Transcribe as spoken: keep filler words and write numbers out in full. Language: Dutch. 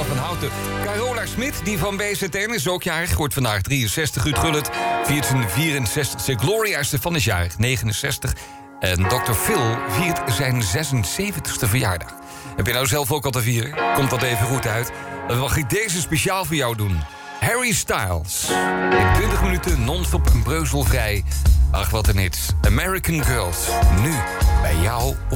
van Houten. Carola Smit, die van B Z N, is ook jarig. Wordt vandaag drieënzestig. Ruud Gullit viert zijn vierenzestigste. Gloria Estefan is jarig, negenenzestig. En dokter Phil viert zijn zesenzeventigste verjaardag. Heb je nou zelf ook al te vieren? Komt dat even goed uit? Dan mag ik deze speciaal voor jou doen. Harry Styles. In twintig minuten non-stop en breuzelvrij. Ach, wat een hit. American Girls. Nu bij jou op